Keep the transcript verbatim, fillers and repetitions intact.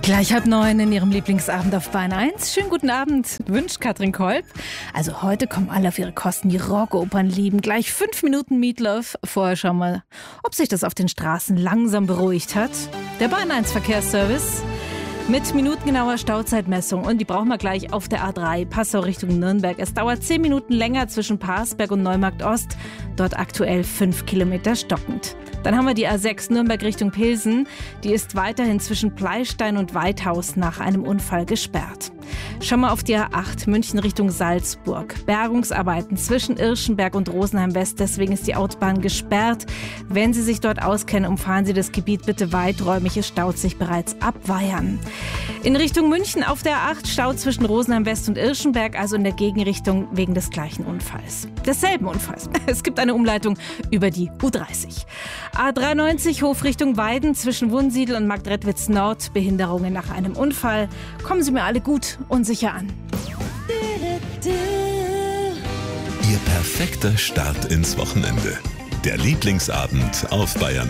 Gleich halb neun in ihrem Lieblingsabend auf Bayern eins. Schönen guten Abend, wünscht Katrin Kolb. Also heute kommen alle auf ihre Kosten, die Rockopern lieben. Gleich fünf Minuten Meatloaf. Vorher schauen wir, ob sich das auf den Straßen langsam beruhigt hat. Der Bayern eins Verkehrsservice mit minutengenauer Stauzeitmessung. Und die brauchen wir gleich auf der A drei, Passau Richtung Nürnberg. Es dauert zehn Minuten länger zwischen Parsberg und Neumarkt Ost. Dort aktuell fünf Kilometer stockend. Dann haben wir die A sechs Nürnberg Richtung Pilsen. Die ist weiterhin zwischen Pleistein und Weithaus nach einem Unfall gesperrt. Schauen wir auf die A acht München Richtung Salzburg. Bergungsarbeiten zwischen Irschenberg und Rosenheim West. Deswegen ist die Autobahn gesperrt. Wenn Sie sich dort auskennen, umfahren Sie das Gebiet bitte weiträumig. Es staut sich bereits ab Weyern. In Richtung München auf der A acht Stau zwischen Rosenheim West und Irschenberg, also in der Gegenrichtung wegen des gleichen Unfalls. Desselben Unfalls. Es gibt eine Umleitung über die U dreißig. A dreiundneunzig Hof Richtung Weiden zwischen Wunsiedel und Marktredwitz Nord. Behinderungen nach einem Unfall. Kommen Sie mir alle gut und sicher an. Ihr perfekter Start ins Wochenende. Der Lieblingsabend auf Bayern